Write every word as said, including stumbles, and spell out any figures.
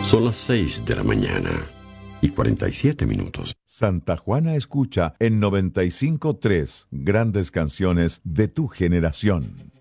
Son las seis de la mañana y cuarenta y siete minutos. Santa Juana escucha en noventa y cinco punto tres Grandes Canciones de tu generación.